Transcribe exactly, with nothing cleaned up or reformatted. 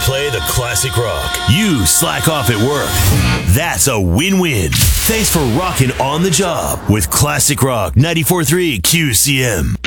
play the classic rock. You slack off at work. That's a win-win. Thanks for rocking on the job with Classic Rock ninety-four point three Q C M.